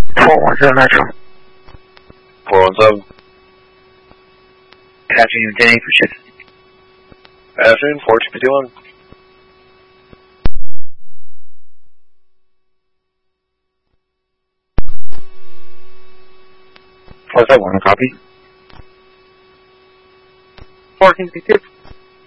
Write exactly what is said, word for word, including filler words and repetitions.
four one seven Metro. four one seven. Afternoon, ten eight for shift. Afternoon, four two fifty-one. four seven one, copy. fourteen fifty-two.